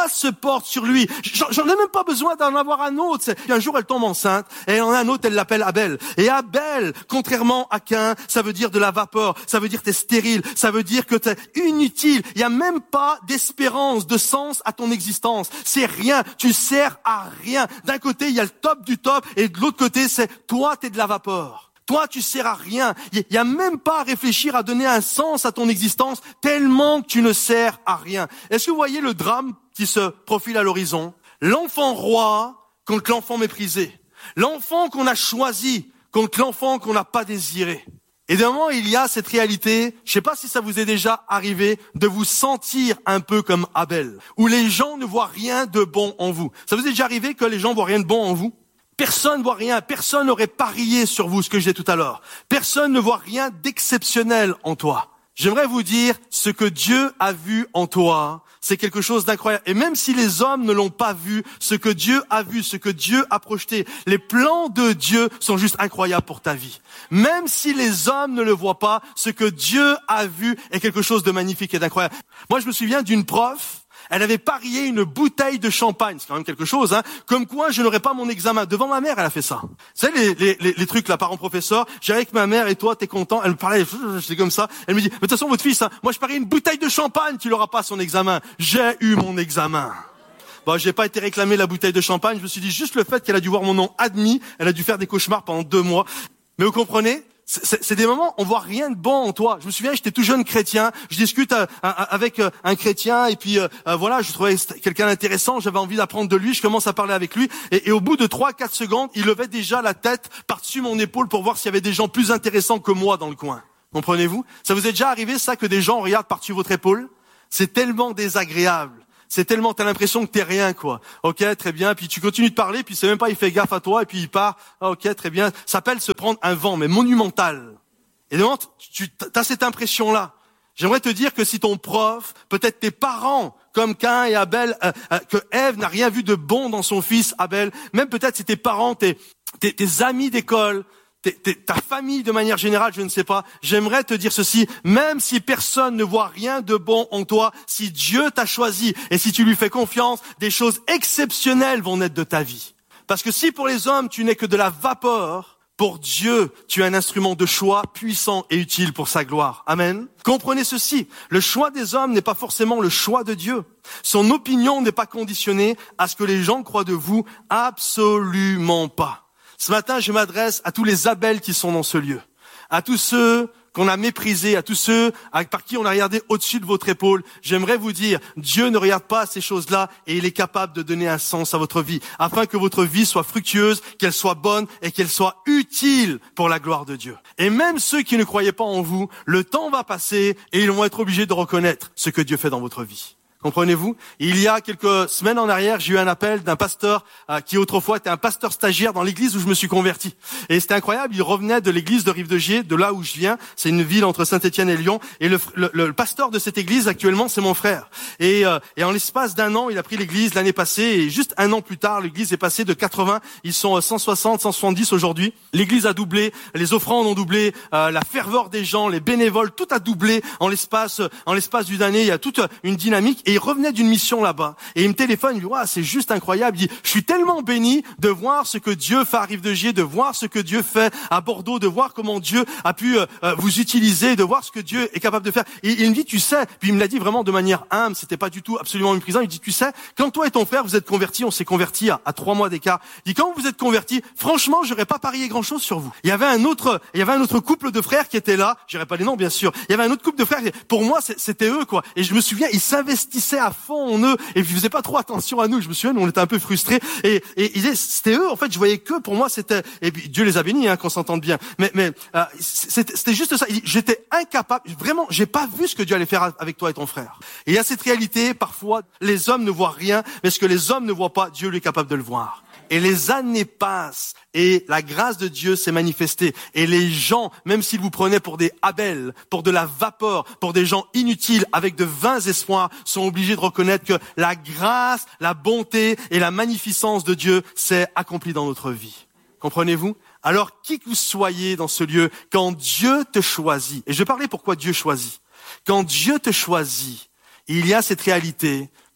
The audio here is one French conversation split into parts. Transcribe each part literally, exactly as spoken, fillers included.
grâce se porte sur lui. J'en, j'en ai même pas besoin d'en avoir un autre. C'est, un jour, elle tombe enceinte et elle en a un autre, elle l'appelle Abel. Et Abel, contrairement à Caïn, ça veut dire de la vapeur, ça veut dire t'es stérile, ça veut dire que t'es inutile. Il y a même pas d'espérance, de sens à ton existence. C'est rien. Tu sers à rien. D'un côté, il y a le top du top et de l'autre côté, c'est toi, t'es de la vapeur. Toi, tu sers à rien. Il y a même pas à réfléchir à donner un sens à ton existence tellement que tu ne sers à rien. Est-ce que vous voyez le drame qui se profile à l'horizon? L'enfant roi contre l'enfant méprisé. L'enfant qu'on a choisi contre l'enfant qu'on n'a pas désiré. Et d'un moment, il y a cette réalité, je sais pas si ça vous est déjà arrivé, de vous sentir un peu comme Abel, où les gens ne voient rien de bon en vous. Ça vous est déjà arrivé que les gens voient rien de bon en vous? Personne ne voit rien, personne n'aurait parié sur vous, ce que je disais tout à l'heure. Personne ne voit rien d'exceptionnel en toi. J'aimerais vous dire, ce que Dieu a vu en toi, c'est quelque chose d'incroyable. Et même si les hommes ne l'ont pas vu, ce que Dieu a vu, ce que Dieu a projeté, les plans de Dieu sont juste incroyables pour ta vie. Même si les hommes ne le voient pas, ce que Dieu a vu est quelque chose de magnifique et d'incroyable. Moi, je me souviens d'une prof. Elle avait parié une bouteille de champagne, c'est quand même quelque chose, hein. Comme quoi, je n'aurais pas mon examen. Devant ma mère, elle a fait ça. Vous savez, les, les, les trucs, là, parents-professeurs, j'arrive avec ma mère et toi, t'es content. Elle me parlait, j'étais comme ça. Elle me dit, mais de toute façon, votre fils, hein, moi, je parie une bouteille de champagne qu'il n'aura pas son examen. J'ai eu mon examen. Bon, j'ai pas été réclamer la bouteille de champagne. Je me suis dit, juste le fait qu'elle a dû voir mon nom admis, elle a dû faire des cauchemars pendant deux mois. Mais vous comprenez? C'est, c'est des moments, on voit rien de bon en toi. Je me souviens, j'étais tout jeune chrétien, je discute euh, avec euh, un chrétien et puis euh, euh, voilà, je trouvais quelqu'un d'intéressant, j'avais envie d'apprendre de lui, je commence à parler avec lui et, et au bout de trois quatre secondes, il levait déjà la tête par-dessus mon épaule pour voir s'il y avait des gens plus intéressants que moi dans le coin. Comprenez-vous? Ça vous est déjà arrivé ça, que des gens regardent par-dessus votre épaule? C'est tellement désagréable. C'est tellement, t'as l'impression que t'es rien, quoi. Ok, très bien. Puis tu continues de parler, puis c'est même pas, il fait gaffe à toi, et puis il part. Ah, ok, très bien. Ça s'appelle se prendre un vent, mais monumental. Et donc, tu as cette impression-là. J'aimerais te dire que si ton prof, peut-être tes parents, comme Caïn et Abel, euh, euh, que Ève n'a rien vu de bon dans son fils Abel, même peut-être c'est tes parents, tes, tes, tes amis d'école, T'es, t'es, ta famille de manière générale, je ne sais pas, j'aimerais te dire ceci, même si personne ne voit rien de bon en toi, si Dieu t'a choisi et si tu lui fais confiance, des choses exceptionnelles vont naître de ta vie. Parce que si pour les hommes tu n'es que de la vapeur, pour Dieu tu es un instrument de choix puissant et utile pour sa gloire. Amen. Comprenez ceci, le choix des hommes n'est pas forcément le choix de Dieu. Son opinion n'est pas conditionnée à ce que les gens croient de vous, absolument pas. Ce matin, je m'adresse à tous les Abels qui sont dans ce lieu, à tous ceux qu'on a méprisés, à tous ceux par qui on a regardé au-dessus de votre épaule. J'aimerais vous dire, Dieu ne regarde pas ces choses-là et il est capable de donner un sens à votre vie, afin que votre vie soit fructueuse, qu'elle soit bonne et qu'elle soit utile pour la gloire de Dieu. Et même ceux qui ne croyaient pas en vous, le temps va passer et ils vont être obligés de reconnaître ce que Dieu fait dans votre vie. Comprenez-vous? Il y a quelques semaines en arrière, j'ai eu un appel d'un pasteur euh, qui autrefois était un pasteur stagiaire dans l'église où je me suis converti. Et c'était incroyable, il revenait de l'église de Rive-de-Gier, de là où je viens. C'est une ville entre Saint-Étienne et Lyon. Et le, le, le pasteur de cette église actuellement, c'est mon frère. Et, euh, et en l'espace d'un an, il a pris l'église l'année passée. Et juste un an plus tard, l'église est passée de quatre-vingts. Ils sont cent soixante, cent soixante-dix aujourd'hui. L'église a doublé, les offrandes ont doublé, euh, la ferveur des gens, les bénévoles, tout a doublé en l'espace, en l'espace d'une année. Il y a toute une dynamique. Et il revenait d'une mission là-bas. Et il me téléphone, il me dit, ouais, c'est juste incroyable. Il dit, je suis tellement béni de voir ce que Dieu fait à Rive-de-Gier, de voir ce que Dieu fait à Bordeaux, de voir comment Dieu a pu euh, vous utiliser, de voir ce que Dieu est capable de faire. Et il me dit, tu sais, puis il me l'a dit vraiment de manière humble, c'était pas du tout absolument méprisant. Il dit, tu sais, quand toi et ton frère vous êtes convertis, on s'est convertis à, à trois mois d'écart. Il dit, quand vous êtes convertis, franchement, j'aurais pas parié grand-chose sur vous. Il y avait un autre, il y avait un autre couple de frères qui était là. J'irai pas les noms, bien sûr. Il y avait un autre couple de frères. Pour moi, c'était eux, quoi. Et je me souviens, ils s'investissaient à fond en eux et ils faisaient pas trop attention à nous. Je me souviens, nous, on était un peu frustrés et, et ils disaient, c'était eux. En fait, je voyais que pour moi, c'était, et puis Dieu les a bénis, hein, qu'on s'entende bien. Mais, mais euh, c'était, c'était juste ça. J'étais incapable. Vraiment, j'ai pas vu ce que Dieu allait faire avec toi et ton frère. Et il y a cette réalité. Parfois, les hommes ne voient rien, mais ce que les hommes ne voient pas, Dieu lui est capable de le voir. Et les années passent et la grâce de Dieu s'est manifestée. Et les gens, même s'ils vous prenaient pour des Abel, pour de la vapeur, pour des gens inutiles avec de vains espoirs, sont obligés de reconnaître que la grâce, la bonté et la magnificence de Dieu s'est accomplie dans notre vie. Comprenez-vous? Alors, qui que vous soyez dans ce lieu, quand Dieu te choisit, et je vais parler pourquoi Dieu choisit. Quand Dieu te choisit, il y a cette réalité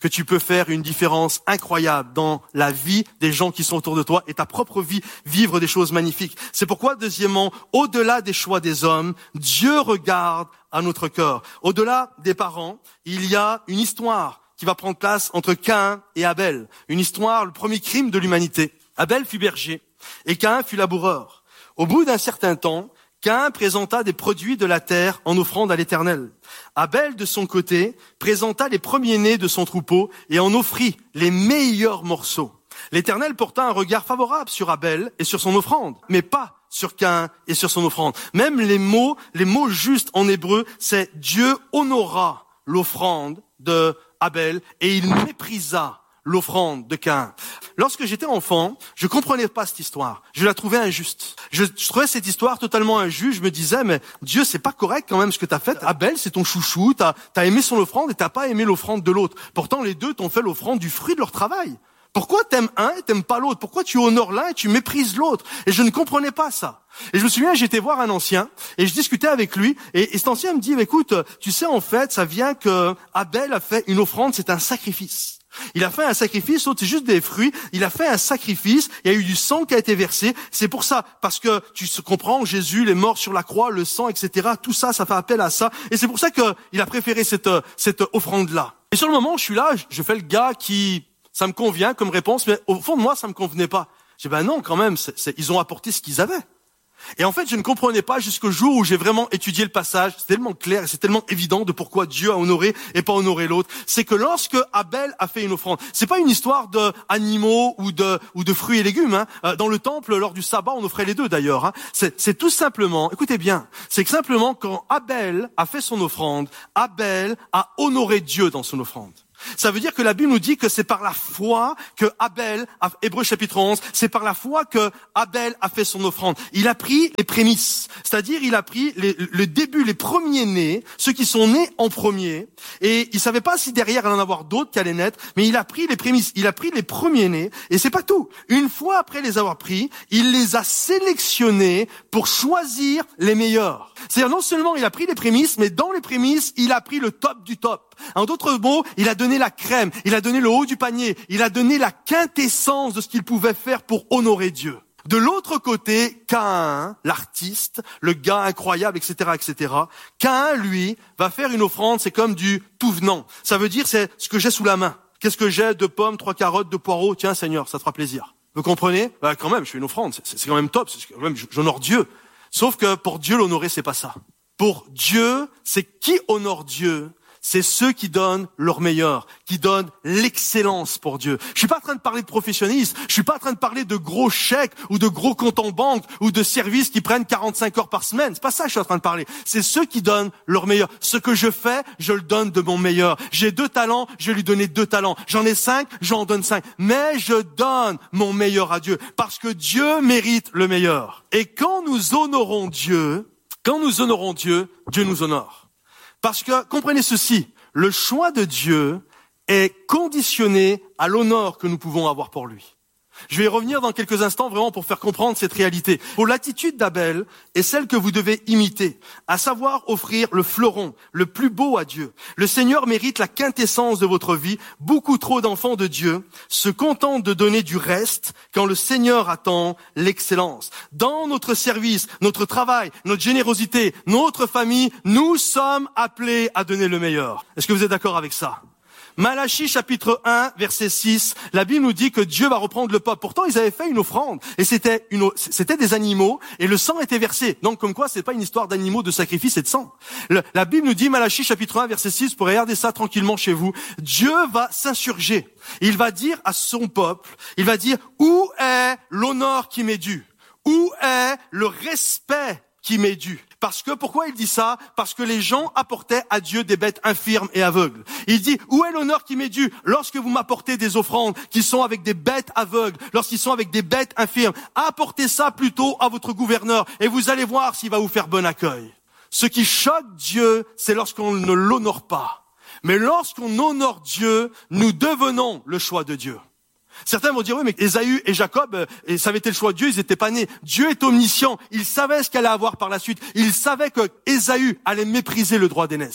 que tu peux faire une différence incroyable dans la vie des gens qui sont autour de toi et ta propre vie, vivre des choses magnifiques. C'est pourquoi, deuxièmement, au-delà des choix des hommes, Dieu regarde à notre cœur. Au-delà des parents, il y a une histoire qui va prendre place entre Caïn et Abel. Une histoire, le premier crime de l'humanité. Abel fut berger et Caïn fut laboureur. Au bout d'un certain temps, Caïn présenta des produits de la terre en offrande à l'Éternel. Abel, de son côté, présenta les premiers-nés de son troupeau et en offrit les meilleurs morceaux. L'Éternel porta un regard favorable sur Abel et sur son offrande, mais pas sur Caïn et sur son offrande. Même les mots, les mots justes en hébreu, c'est Dieu honora l'offrande de Abel et il méprisa l'offrande de Caïn. Lorsque j'étais enfant, je comprenais pas cette histoire. Je la trouvais injuste. Je, je trouvais cette histoire totalement injuste. Je me disais, mais Dieu, c'est pas correct quand même ce que t'as fait. Abel, c'est ton chouchou. T'as, t'as aimé son offrande et t'as pas aimé l'offrande de l'autre. Pourtant, les deux t'ont fait l'offrande du fruit de leur travail. Pourquoi t'aimes un et t'aimes pas l'autre? Pourquoi tu honores l'un et tu méprises l'autre? Et je ne comprenais pas ça. Et je me souviens, j'étais voir un ancien et je discutais avec lui et, et cet ancien me dit, écoute, tu sais, en fait, ça vient que Abel a fait une offrande, c'est un sacrifice. Il a fait un sacrifice, l'autre c'est juste des fruits. Il a fait un sacrifice, il y a eu du sang qui a été versé. C'est pour ça, parce que tu comprends, Jésus, il est mort sur la croix, le sang, et cetera. Tout ça, ça fait appel à ça. Et c'est pour ça que il a préféré cette cette offrande-là. Et sur le moment, je suis là, je fais le gars qui, ça me convient comme réponse, mais au fond de moi, ça me convenait pas. J'ai dit, ben non, quand même, c'est, c'est, ils ont apporté ce qu'ils avaient. Et en fait, je ne comprenais pas jusqu'au jour où j'ai vraiment étudié le passage. C'est tellement clair et c'est tellement évident de pourquoi Dieu a honoré et pas honoré l'autre. C'est que lorsque Abel a fait une offrande, c'est pas une histoire d'animaux ou de ou de fruits et légumes. Hein. Dans le temple, lors du sabbat, on offrait les deux d'ailleurs. Hein. C'est, c'est tout simplement, écoutez bien, c'est que simplement quand Abel a fait son offrande, Abel a honoré Dieu dans son offrande. Ça veut dire que la Bible nous dit que c'est par la foi que Abel, Hébreux chapitre onze, c'est par la foi que Abel a fait son offrande. Il a pris les prémices, c'est-à-dire il a pris les, le début, les premiers-nés, ceux qui sont nés en premier, et il savait pas si derrière il allait en avoir d'autres qui allaient naître, mais il a pris les prémices, il a pris les premiers-nés, et c'est pas tout. Une fois après les avoir pris, il les a sélectionnés pour choisir les meilleurs. C'est-à-dire non seulement il a pris les prémices, mais dans les prémices, il a pris le top du top. En d'autres mots, il a donné la crème, il a donné le haut du panier, il a donné la quintessence de ce qu'il pouvait faire pour honorer Dieu. De l'autre côté, Caïn, l'artiste, le gars incroyable, et cetera, et cetera, Caïn, lui, va faire une offrande, c'est comme du tout venant. Ça veut dire, c'est ce que j'ai sous la main. Qu'est-ce que j'ai? Deux pommes, trois carottes, deux poireaux. Tiens, Seigneur, ça te fera plaisir. Vous comprenez? Bah, quand même, je fais une offrande. C'est, c'est quand même top. C'est quand même, j'honore Dieu. Sauf que pour Dieu, l'honorer, c'est pas ça. Pour Dieu, c'est qui honore Dieu? C'est ceux qui donnent leur meilleur, qui donnent l'excellence pour Dieu. Je suis pas en train de parler de professionnalisme, je suis pas en train de parler de gros chèques ou de gros comptes en banque ou de services qui prennent quarante-cinq heures par semaine. C'est pas ça que je suis en train de parler. C'est ceux qui donnent leur meilleur. Ce que je fais, je le donne de mon meilleur. J'ai deux talents, je vais lui donner deux talents. J'en ai cinq, j'en donne cinq. Mais je donne mon meilleur à Dieu parce que Dieu mérite le meilleur. Et quand nous honorons Dieu, quand nous honorons Dieu, Dieu nous honore. Parce que, comprenez ceci, le choix de Dieu est conditionné à l'honneur que nous pouvons avoir pour lui. Je vais y revenir dans quelques instants vraiment pour faire comprendre cette réalité. Pour l'attitude d'Abel est celle que vous devez imiter, à savoir offrir le fleuron, le plus beau à Dieu. Le Seigneur mérite la quintessence de votre vie. Beaucoup trop d'enfants de Dieu se contentent de donner du reste quand le Seigneur attend l'excellence. Dans notre service, notre travail, notre générosité, notre famille, nous sommes appelés à donner le meilleur. Est-ce que vous êtes d'accord avec ça? Malachie chapitre un, verset six, la Bible nous dit que Dieu va reprendre le peuple. Pourtant, ils avaient fait une offrande et c'était une, c'était des animaux et le sang était versé. Donc, comme quoi, c'est pas une histoire d'animaux, de sacrifice et de sang. Le, la Bible nous dit, Malachie chapitre un, verset six, pour regarder ça tranquillement chez vous, Dieu va s'insurger. Il va dire à son peuple, il va dire, où est l'honneur qui m'est dû? Où est le respect qui m'est dû? Parce que, pourquoi il dit ça? Parce que les gens apportaient à Dieu des bêtes infirmes et aveugles. Il dit, où est l'honneur qui m'est dû? Lorsque vous m'apportez des offrandes qui sont avec des bêtes aveugles, lorsqu'ils sont avec des bêtes infirmes, apportez ça plutôt à votre gouverneur et vous allez voir s'il va vous faire bon accueil. Ce qui choque Dieu, c'est lorsqu'on ne l'honore pas. Mais lorsqu'on honore Dieu, nous devenons le choix de Dieu. Certains vont dire, oui, mais Ésaü et Jacob, et ça avait été le choix de Dieu, ils étaient pas nés. Dieu est omniscient. Il savait ce qu'elle allait avoir par la suite. Il savait que Ésaü allait mépriser le droit d'aînesse.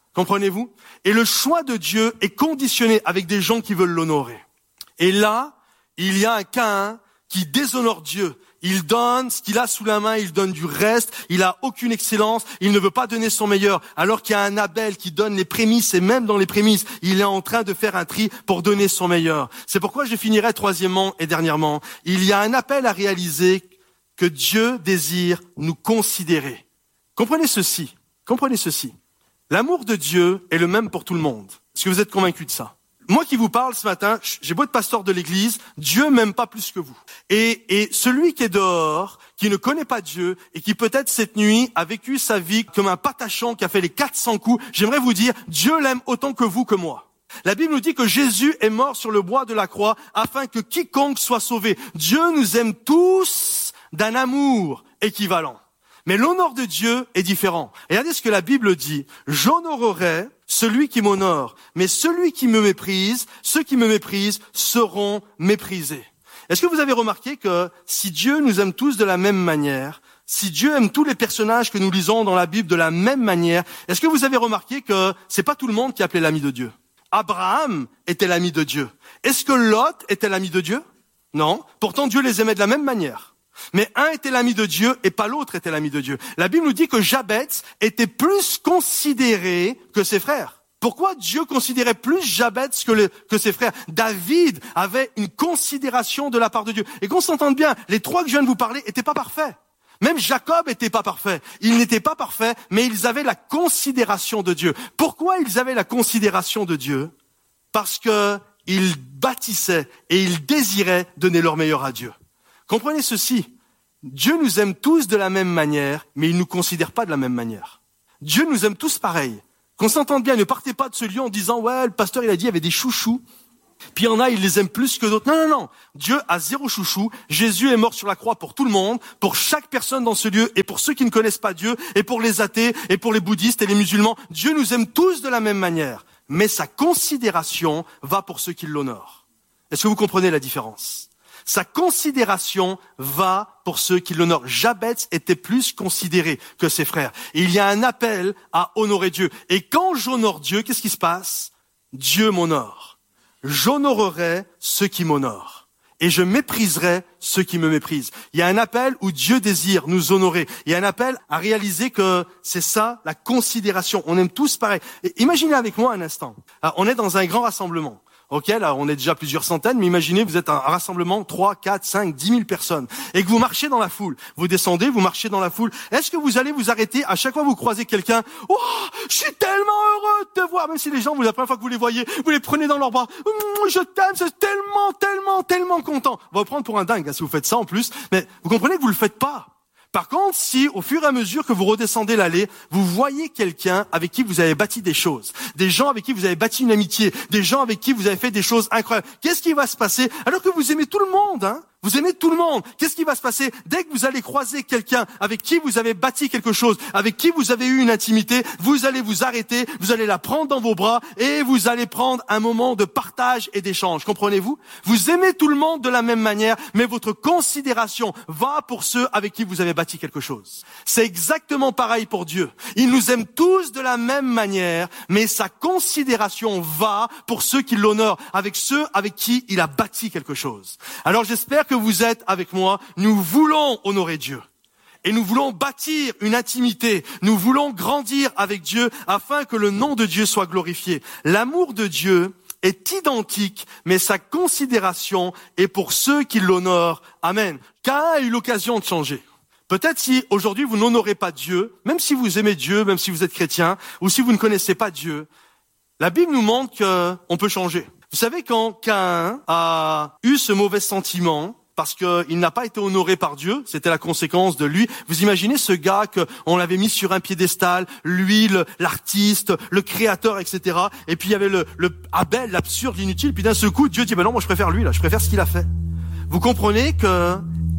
Comprenez-vous? Et le choix de Dieu est conditionné avec des gens qui veulent l'honorer. Et là, il y a un Caïn qui déshonore Dieu. Il donne ce qu'il a sous la main, il donne du reste, il a aucune excellence, il ne veut pas donner son meilleur, alors qu'il y a un Abel qui donne les prémices, et même dans les prémices, il est en train de faire un tri pour donner son meilleur. C'est pourquoi je finirai troisièmement et dernièrement. Il y a un appel à réaliser que Dieu désire nous considérer. Comprenez ceci, comprenez ceci. L'amour de Dieu est le même pour tout le monde. Est-ce que vous êtes convaincus de ça? Moi qui vous parle ce matin, j'ai beau être pasteur de l'église, Dieu m'aime pas plus que vous. Et, et celui qui est dehors, qui ne connaît pas Dieu, et qui peut-être cette nuit a vécu sa vie comme un patachon qui a fait les quatre cents coups, j'aimerais vous dire, Dieu l'aime autant que vous que moi. La Bible nous dit que Jésus est mort sur le bois de la croix afin que quiconque soit sauvé. Dieu nous aime tous d'un amour équivalent. Mais l'honneur de Dieu est différent. Et regardez ce que la Bible dit. J'honorerai celui qui m'honore, mais celui qui me méprise, ceux qui me méprisent seront méprisés. Est-ce que vous avez remarqué que si Dieu nous aime tous de la même manière, si Dieu aime tous les personnages que nous lisons dans la Bible de la même manière, est-ce que vous avez remarqué que c'est pas tout le monde qui appelait l'ami de Dieu? Abraham était l'ami de Dieu. Est-ce que Lot était l'ami de Dieu? Non. Pourtant, Dieu les aimait de la même manière. Mais un était l'ami de Dieu et pas l'autre était l'ami de Dieu. La Bible nous dit que Jabez était plus considéré que ses frères. Pourquoi Dieu considérait plus Jabez que, le, que ses frères? David avait une considération de la part de Dieu. Et qu'on s'entende bien, les trois que je viens de vous parler étaient pas parfaits. Même Jacob était pas parfait. Ils n'étaient pas parfaits, mais ils avaient la considération de Dieu. Pourquoi ils avaient la considération de Dieu? Parce que ils bâtissaient et ils désiraient donner leur meilleur à Dieu. Comprenez ceci, Dieu nous aime tous de la même manière, mais il ne nous considère pas de la même manière. Dieu nous aime tous pareil. Qu'on s'entende bien, ne partez pas de ce lieu en disant « Ouais, le pasteur il a dit il y avait des chouchous, puis il y en a, il les aime plus que d'autres. » Non, non, non, Dieu a zéro chouchou. Jésus est mort sur la croix pour tout le monde, pour chaque personne dans ce lieu, et pour ceux qui ne connaissent pas Dieu, et pour les athées, et pour les bouddhistes et les musulmans. Dieu nous aime tous de la même manière, mais sa considération va pour ceux qui l'honorent. Est-ce que vous comprenez la différence? Sa considération va pour ceux qui l'honorent. Jabez était plus considéré que ses frères. Et il y a un appel à honorer Dieu. Et quand j'honore Dieu, qu'est-ce qui se passe? Dieu m'honore. J'honorerai ceux qui m'honorent. Et je mépriserai ceux qui me méprisent. Il y a un appel où Dieu désire nous honorer. Il y a un appel à réaliser que c'est ça, la considération. On aime tous pareil. Et imaginez avec moi un instant. Alors, on est dans un grand rassemblement. Ok, là, on est déjà plusieurs centaines, mais imaginez, vous êtes un rassemblement, trois, quatre, cinq, dix mille personnes, et que vous marchez dans la foule. Vous descendez, vous marchez dans la foule. Est-ce que vous allez vous arrêter à chaque fois que vous croisez quelqu'un? Oh, je suis tellement heureux de te voir. Même si les gens, vous, la première fois que vous les voyez, vous les prenez dans leurs bras. Je t'aime, c'est tellement, tellement, tellement content. On va vous prendre pour un dingue, hein, si vous faites ça en plus. Mais vous comprenez que vous le faites pas. Par contre, si au fur et à mesure que vous redescendez l'allée, vous voyez quelqu'un avec qui vous avez bâti des choses, des gens avec qui vous avez bâti une amitié, des gens avec qui vous avez fait des choses incroyables, qu'est-ce qui va se passer? Alors que vous aimez tout le monde, hein? Vous aimez tout le monde. Qu'est-ce qui va se passer? Dès que vous allez croiser quelqu'un avec qui vous avez bâti quelque chose, avec qui vous avez eu une intimité, vous allez vous arrêter, vous allez la prendre dans vos bras et vous allez prendre un moment de partage et d'échange. Comprenez-vous? Vous aimez tout le monde de la même manière, mais votre considération va pour ceux avec qui vous avez bâti quelque chose. C'est exactement pareil pour Dieu. Il nous aime tous de la même manière, mais sa considération va pour ceux qui l'honorent, avec ceux avec qui il a bâti quelque chose. Alors j'espère que vous êtes avec moi, nous voulons honorer Dieu. Et nous voulons bâtir une intimité, nous voulons grandir avec Dieu afin que le nom de Dieu soit glorifié. L'amour de Dieu est identique, mais sa considération est pour ceux qui l'honorent. Amen. Caïn a eu l'occasion de changer. Peut-être si aujourd'hui vous n'honorez pas Dieu, même si vous aimez Dieu, même si vous êtes chrétien, ou si vous ne connaissez pas Dieu, la Bible nous montre qu'on peut changer. Vous savez, quand Caïn a eu ce mauvais sentiment, parce qu'il n'a pas été honoré par Dieu, c'était la conséquence de lui. Vous imaginez ce gars qu'on l'avait mis sur un piédestal, lui, le, l'artiste, le créateur, et cetera. Et puis il y avait le, le Abel, l'absurde, l'inutile. Puis d'un seul coup, Dieu dit, ben non, moi je préfère lui, là, je préfère ce qu'il a fait. Vous comprenez que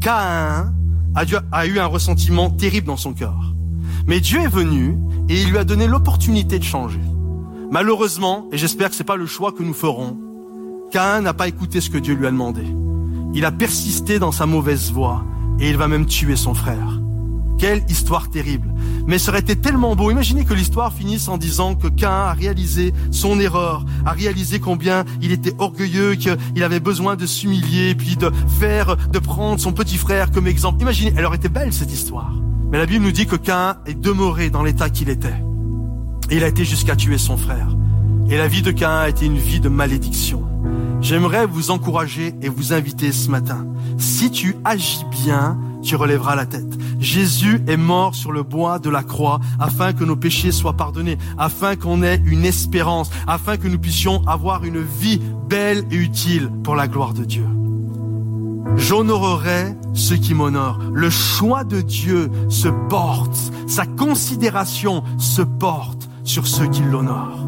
Caïn a, dû, a eu un ressentiment terrible dans son cœur. Mais Dieu est venu et il lui a donné l'opportunité de changer. Malheureusement, et j'espère que c'est pas le choix que nous ferons, Caïn n'a pas écouté ce que Dieu lui a demandé. Il a persisté dans sa mauvaise voie et il va même tuer son frère. Quelle histoire terrible. Mais ça aurait été tellement beau. Imaginez que l'histoire finisse en disant que Caïn a réalisé son erreur, a réalisé combien il était orgueilleux, qu'il avait besoin de s'humilier, puis de faire, de prendre son petit frère comme exemple. Imaginez, elle aurait été belle cette histoire. Mais la Bible nous dit que Caïn est demeuré dans l'état qu'il était. Et il a été jusqu'à tuer son frère. Et la vie de Caïn a été une vie de malédiction. J'aimerais vous encourager et vous inviter ce matin. Si tu agis bien, tu relèveras la tête. Jésus est mort sur le bois de la croix afin que nos péchés soient pardonnés, afin qu'on ait une espérance, afin que nous puissions avoir une vie belle et utile pour la gloire de Dieu. J'honorerai ceux qui m'honorent. Le choix de Dieu se porte, sa considération se porte sur ceux qui l'honorent.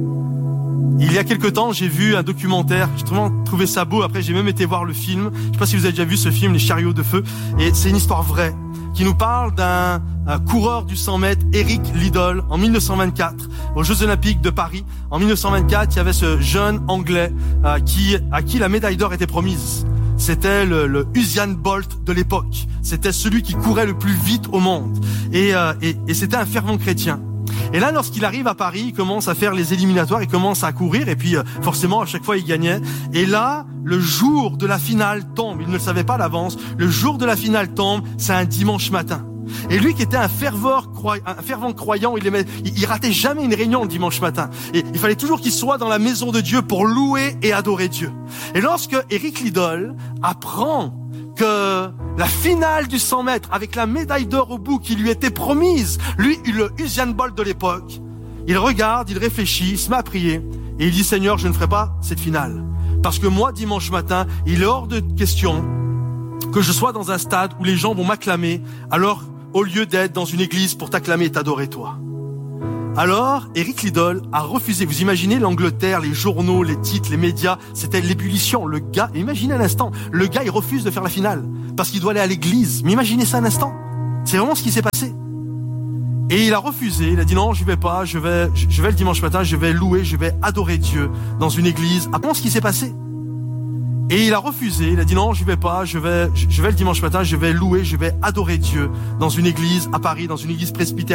Il y a quelque temps, j'ai vu un documentaire, j'ai vraiment trouvé ça beau, après j'ai même été voir le film, je ne sais pas si vous avez déjà vu ce film, Les chariots de feu, et c'est une histoire vraie, qui nous parle d'un coureur du cent mètres, Eric Liddell, en mille neuf cent vingt-quatre, aux Jeux Olympiques de Paris. En mille neuf cent vingt-quatre, il y avait ce jeune Anglais euh, qui, à qui la médaille d'or était promise. C'était le, le Usain Bolt de l'époque, c'était celui qui courait le plus vite au monde, et, euh, et, et c'était un fervent chrétien. Et là, lorsqu'il arrive à Paris, il commence à faire les éliminatoires, il commence à courir, et puis euh, forcément, à chaque fois, il gagnait. Et là, le jour de la finale tombe, il ne le savait pas à l'avance, le jour de la finale tombe, c'est un dimanche matin. Et lui qui était un fervent, un fervent croyant, il, aimait, il, il ratait jamais une réunion le dimanche matin. Et il fallait toujours qu'il soit dans la maison de Dieu pour louer et adorer Dieu. Et lorsque Eric Liddell apprend que la finale du cent mètres, avec la médaille d'or au bout qui lui était promise, lui, le Usain Bolt de l'époque, il regarde, il réfléchit, il se met à prier, et il dit, Seigneur, je ne ferai pas cette finale. Parce que moi, dimanche matin, il est hors de question que je sois dans un stade où les gens vont m'acclamer, alors, au lieu d'être dans une église pour t'acclamer et t'adorer toi. Alors, Eric Liddell a refusé. Vous imaginez l'Angleterre, les journaux, les titres, les médias, c'était l'ébullition. Le gars, imaginez un instant, le gars, il refuse de faire la finale parce qu'il doit aller à l'église. Mais imaginez ça un instant. C'est vraiment ce qui s'est passé. Et il a refusé. Il a dit non, je vais pas. Je vais, je vais le dimanche matin. Je vais louer, je vais adorer Dieu dans une église. Apprenons ce qui s'est passé. Et il a refusé. Il a dit non, je vais pas. Je vais, je vais le dimanche matin. Je vais louer, je vais adorer Dieu dans une église à Paris, dans une église presbytérienne.